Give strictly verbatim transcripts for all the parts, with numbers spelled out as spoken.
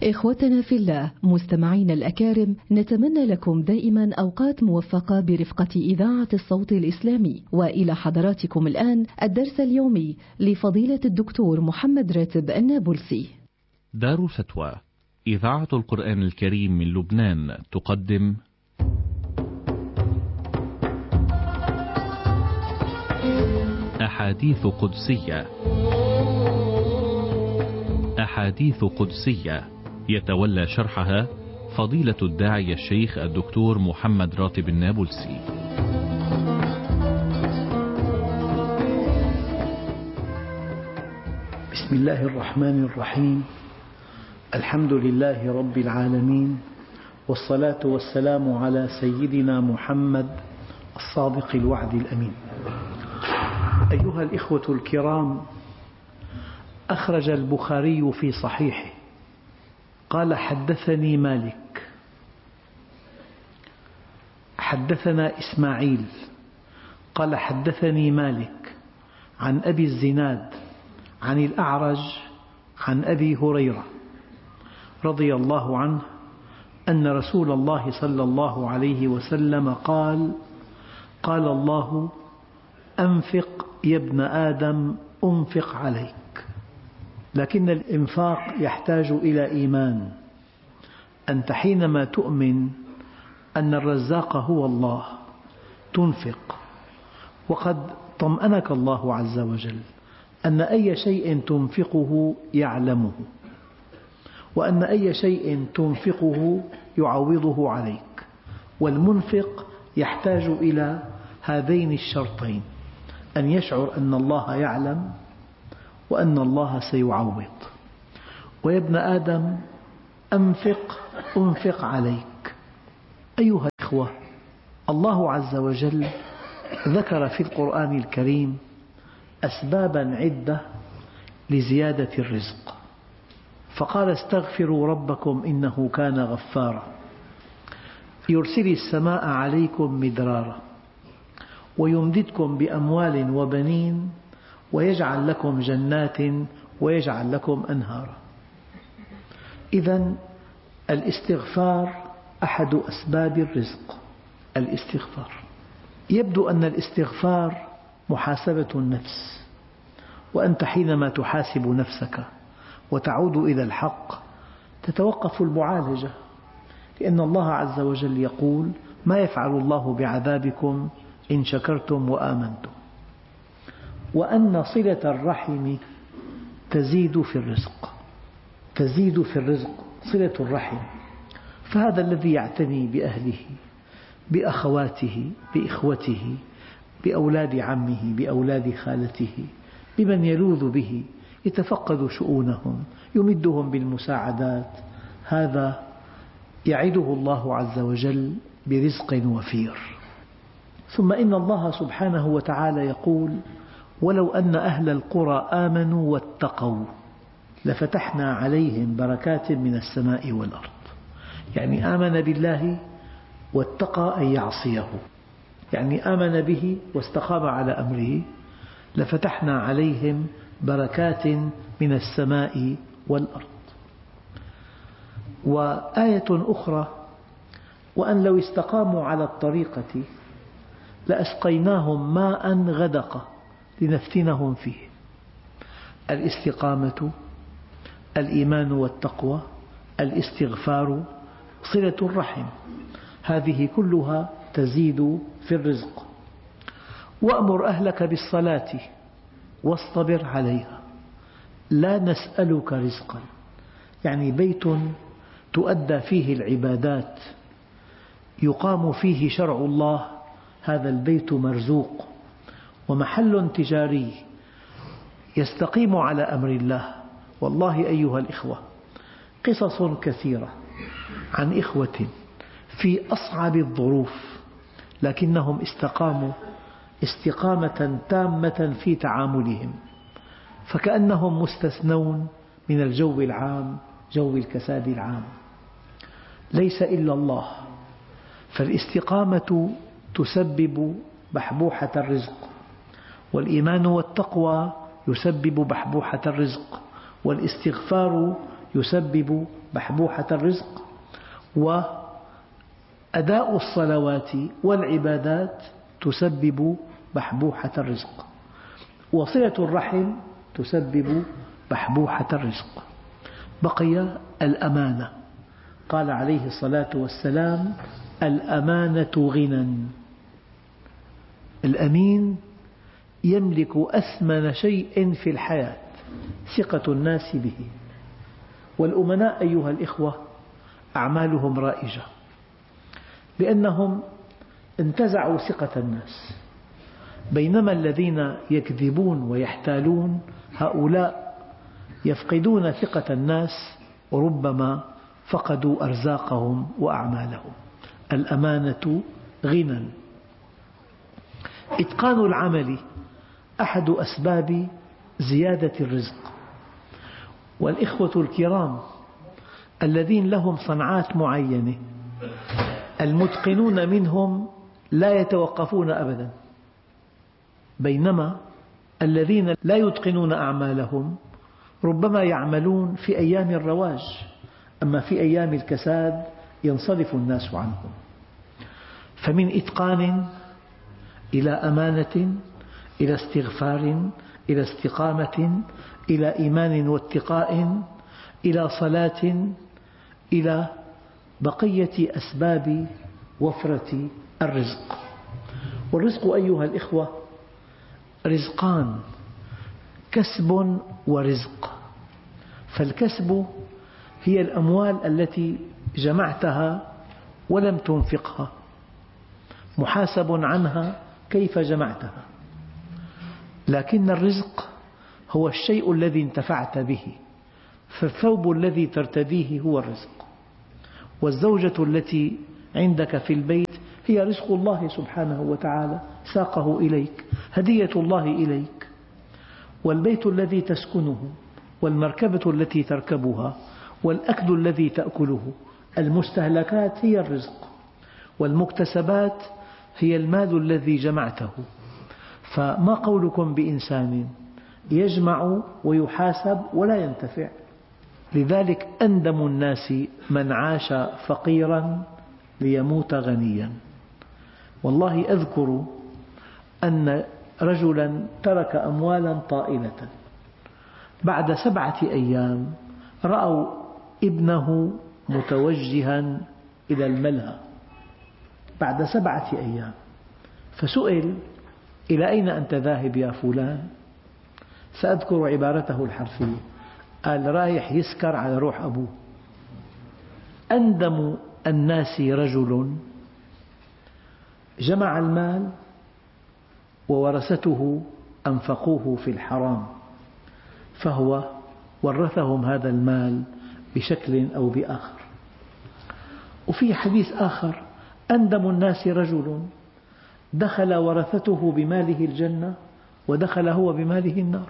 إخوتنا في الله، مستمعين الأكارم، نتمنى لكم دائما أوقات موفقة برفقة إذاعة الصوت الإسلامي. وإلى حضراتكم الآن الدرس اليومي لفضيلة الدكتور محمد راتب النابلسي. دار الفتوى إذاعة القرآن الكريم من لبنان تقدم أحاديث قدسية. أحاديث قدسية يتولى شرحها فضيلة الداعية الشيخ الدكتور محمد راتب النابلسي. بسم الله الرحمن الرحيم. الحمد لله رب العالمين، والصلاة والسلام على سيدنا محمد الصادق الوعد الأمين. أيها الإخوة الكرام، أخرج البخاري في صحيحه قال: حدثني مالك حدثنا إسماعيل قال حدثني مالك عن أبي الزناد عن الأعرج عن أبي هريرة رضي الله عنه أن رسول الله صلى الله عليه وسلم قال: قال الله: أنفق يا ابن آدم أنفق عليك. لكن الإنفاق يحتاج إلى إيمان. أنت حينما تؤمن أن الرزاق هو الله تنفق، وقد طمأنك الله عز وجل أن أي شيء تنفقه يعلمه، وأن أي شيء تنفقه يعوضه عليك. والمنفق يحتاج إلى هذين الشرطين: أن يشعر أن الله يعلم، وأن الله سيعوض. ويا ابن آدم أنفق أنفق عليك. أيها الإخوة، الله عز وجل ذكر في القرآن الكريم أسبابا عدة لزيادة الرزق، فقال: استغفروا ربكم إنه كان غفارا يرسل السماء عليكم مدرارا ويمددكم بأموال وبنين ويجعل لكم جنات ويجعل لكم أنهارا. إذن الاستغفار أحد أسباب الرزق. الاستغفار يبدو أن الاستغفار محاسبة النفس، وأنت حينما تحاسب نفسك وتعود إلى الحق تتوقف المعالجة، لأن الله عز وجل يقول: ما يفعل الله بعذابكم إن شكرتم وآمنتم. وأن صلة الرحم تزيد في الرزق تزيد في الرزق صلة الرحم. فهذا الذي يعتني بأهله، بأخواته، بإخوته، بأولاد عمه، بأولاد خالته، بمن يلوذ به، يتفقد شؤونهم، يمدهم بالمساعدات، هذا يعده الله عز وجل برزق وفير. ثم إن الله سبحانه وتعالى يقول: ولو أن أهل القرى آمنوا واتقوا لفتحنا عليهم بركات من السماء والأرض. يعني آمن بالله واتقى أن يعصيه، يعني آمن به واستقام على أمره، لفتحنا عليهم بركات من السماء والأرض. وآية أخرى: وأن لو استقاموا على الطريقة لأسقيناهم ماء غدقا لنفتنهم فيه. الاستقامة، الإيمان والتقوى، الاستغفار، صلة الرحم، هذه كلها تزيد في الرزق. وأمر أهلك بالصلاة واصطبر عليها. لا نسألك رزقا، يعني بيت تؤدى فيه العبادات، يقام فيه شرع الله، هذا البيت مرزوق. ومحل تجاري يستقيم على أمر الله. والله أيها الإخوة، قصص كثيرة عن إخوة في أصعب الظروف لكنهم استقاموا استقامة تامة في تعاملهم، فكأنهم مستثنون من الجو العام، جو الكساد العام. ليس إلا الله. فالاستقامة تسبب بحبوحة الرزق، والإيمان والتقوى يسبب بحبوحة الرزق، والاستغفار يسبب بحبوحة الرزق، وأداء الصلوات والعبادات تسبب بحبوحة الرزق، وصلة الرحم تسبب بحبوحة الرزق. بقي الأمانة. قال عليه الصلاة والسلام: الأمانة غنى. الأمين يملك أثمن شيء في الحياة، ثقة الناس به. والأمناء أيها الإخوة أعمالهم رائجة، لأنهم انتزعوا ثقة الناس، بينما الذين يكذبون ويحتالون هؤلاء يفقدون ثقة الناس، وربما فقدوا أرزاقهم وأعمالهم. الأمانة غنى. إتقان العمل أحد أسباب زيادة الرزق. والإخوة الكرام الذين لهم صنعات معينة المتقنون منهم لا يتوقفون أبدا، بينما الذين لا يتقنون أعمالهم ربما يعملون في أيام الرواج، أما في أيام الكساد ينصرف الناس عنهم. فمن إتقان إلى أمانة، إلى استغفار، إلى استقامة، إلى إيمان واتقاء، إلى صلاة، إلى بقية أسباب وفرة الرزق. والرزق أيها الإخوة رزقان: كسب ورزق. فالكسب هي الأموال التي جمعتها ولم تنفقها، محاسب عنها كيف جمعتها. لكن الرزق هو الشيء الذي انتفعت به، فالثوب الذي ترتديه هو الرزق، والزوجة التي عندك في البيت هي رزق الله سبحانه وتعالى، ساقه إليك، هدية الله إليك. والبيت الذي تسكنه، والمركبة التي تركبها، والأكل الذي تأكله، المستهلكات هي الرزق، والمكتسبات هي المال الذي جمعته. فما قولكم بإنسان يجمع ويحاسب ولا ينتفع؟ لذلك أندم الناس من عاش فقيرا ليموت غنيا. والله أذكر أن رجلا ترك أموالا طائلة، بعد سبعة أيام رأوا ابنه متوجها إلى الملهى بعد سبعة أيام، فسئل: إلى أين أنت ذاهب يا فلان؟ سأذكر عبارته الحرفية، قال: رايح يسكر على روح أبوه. أندم الناس رجل جمع المال وورثته أنفقوه في الحرام، فهو ورثهم هذا المال بشكل أو بآخر. وفي حديث آخر: أندم الناس رجل دخل ورثته بماله الجنة ودخل هو بماله النار.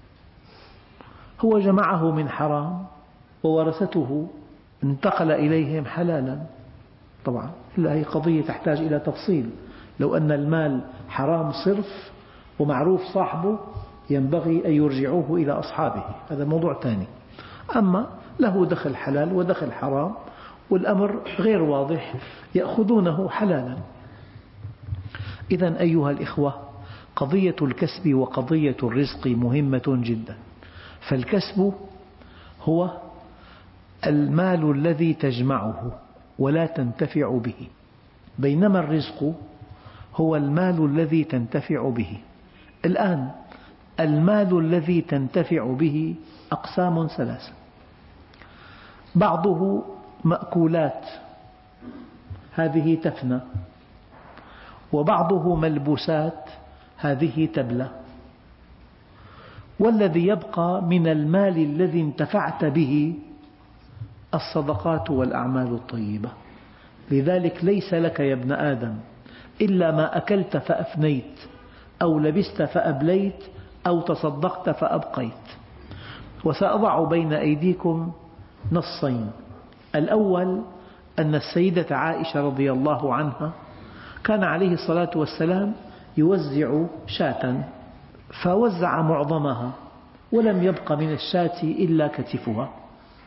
هو جمعه من حرام وورثته انتقل إليهم حلالا. طبعا هذه قضية تحتاج إلى تفصيل. لو أن المال حرام صرف ومعروف صاحبه ينبغي أن يرجعوه إلى أصحابه، هذا موضوع ثاني. أما له دخل حلال ودخل حرام والأمر غير واضح يأخذونه حلالا. إذن أيها الإخوة قضية الكسب وقضية الرزق مهمة جدا. فالكسب هو المال الذي تجمعه ولا تنتفع به، بينما الرزق هو المال الذي تنتفع به. الآن المال الذي تنتفع به أقسام ثلاثة: بعضه مأكولات، هذه تفنى، وبعضه ملبوسات، هذه تبلى، والذي يبقى من المال الذي انتفعت به الصدقات والأعمال الطيبة. لذلك ليس لك يا ابن آدم إلا ما أكلت فأفنيت، أو لبست فأبليت، أو تصدقت فأبقيت. وسأضع بين أيديكم نصين: الأول أن السيدة عائشة رضي الله عنها كان عليه الصلاة والسلام يوزع شاة، فوزع معظمها ولم يبق من الشاة إلا كتفها،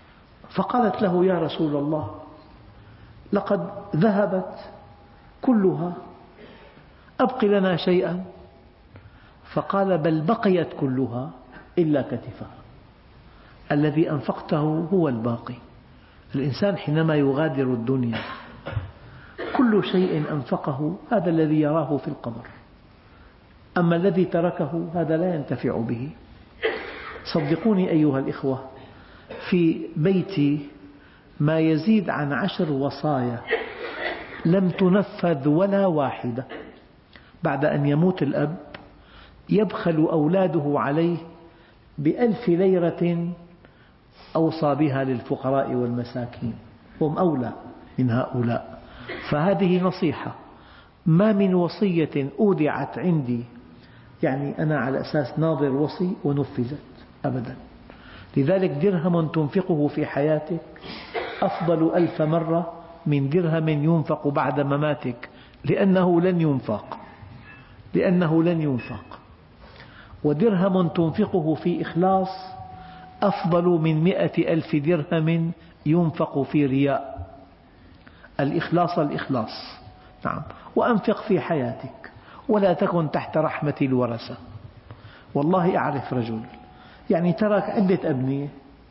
فقالت له: يا رسول الله، لقد ذهبت كلها، أبق لنا شيئا. فقال: بل بقيت كلها إلا كتفها، الذي أنفقته هو الباقي. الإنسان حينما يغادر الدنيا كل شيء أنفقه هذا الذي يراه في القبر، أما الذي تركه هذا لا ينتفع به. صدقوني أيها الإخوة، في بيتي ما يزيد عن عشر وصايا لم تنفذ ولا واحدة. بعد أن يموت الأب يبخل أولاده عليه بألف ليرة أوصى بها للفقراء والمساكين، هم أولى من هؤلاء. فهذه نصيحة، ما من وصية أودعت عندي يعني أنا على أساس ناظر وصي ونفذت أبدا. لذلك درهم تنفقه في حياتك أفضل ألف مرة من درهم ينفق بعد مماتك، لأنه لن ينفق لأنه لن ينفق ودرهم تنفقه في إخلاص أفضل من مئة ألف درهم ينفق في رياء. الإخلاص الإخلاص، نعم. وأنفق في حياتك ولا تكن تحت رحمة الورثة. والله أعرف رجل يعني ترك عدة أبنية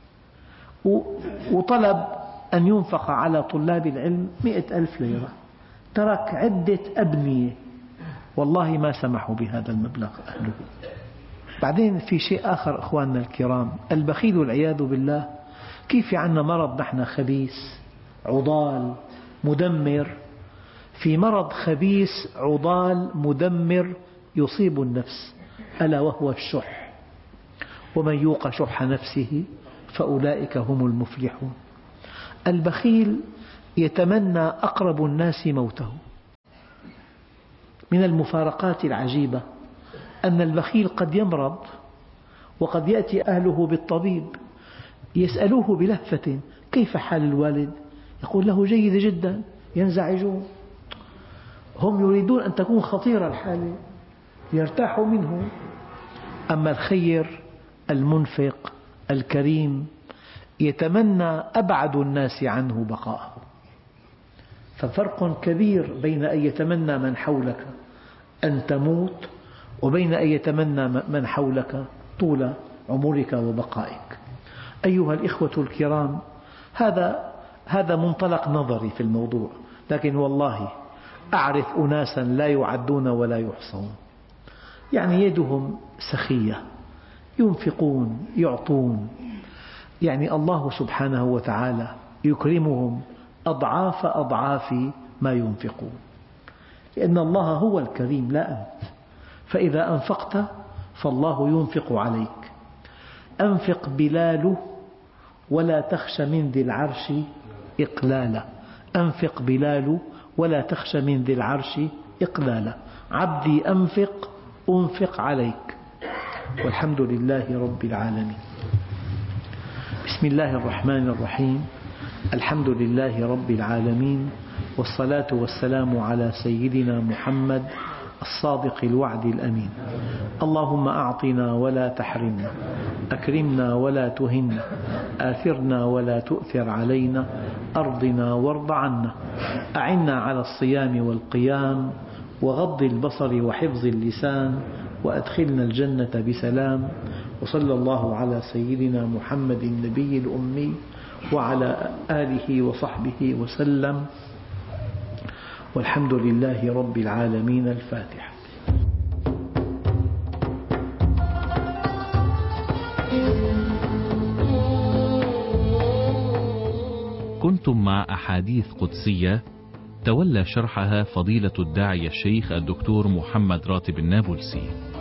وطلب أن ينفق على طلاب العلم مئة ألف ليرة، ترك عدة أبنية، والله ما سمحوا بهذا المبلغ أهله. بعدين في شيء آخر أخواننا الكرام، البخيل والعياذ بالله، كيف عندنا مرض نحن خبيث عضال مدمر، في مرض خبيث عضال مدمر يصيب النفس، ألا وهو الشح. ومن يوق شح نفسه فأولئك هم المفلحون. البخيل يتمنى أقرب الناس موته. من المفارقات العجيبة أن البخيل قد يمرض وقد يأتي أهله بالطبيب يسألوه بلهفة: كيف حال الوالد؟ يقول له: جيد جدا. ينزعجون، هم يريدون أن تكون خطيرة الحالة ليرتاحوا منه. أما الخير المنفق الكريم يتمنى أبعد الناس عنه بقاءه. ففرق كبير بين أن يتمنى من حولك أن تموت وبين أن يتمنى من حولك طول عمرك وبقائك. أيها الإخوة الكرام، هذا هذا منطلق نظري في الموضوع، لكن والله أعرف أناسا لا يعدون ولا يحصون، يعني يدهم سخية، ينفقون يعطون، يعني الله سبحانه وتعالى يكرمهم أضعاف أضعاف ما ينفقون، لأن الله هو الكريم لا أنت. فإذا أنفقت فالله ينفق عليك. أنفق بلال ولا تخش من ذي العرش إقلالا، أنفق بلال ولا تخش من ذي العرش إقلالا. عبدي أنفق أنفق عليك. والحمد لله رب العالمين. بسم الله الرحمن الرحيم. الحمد لله رب العالمين، والصلاة والسلام على سيدنا محمد الصادق الوعد الأمين. اللهم أعطنا ولا تحرمنا، أكرمنا ولا تهنا، آثرنا ولا تؤثر علينا، أرضنا وارض عنا، أعنا على الصيام والقيام وغض البصر وحفظ اللسان، وأدخلنا الجنة بسلام. وصلى الله على سيدنا محمد النبي الأمي وعلى آله وصحبه وسلم، والحمد لله رب العالمين. الفاتحة. كنتم مع أحاديث قدسية تولى شرحها فضيلة الداعية الشيخ الدكتور محمد راتب النابلسي.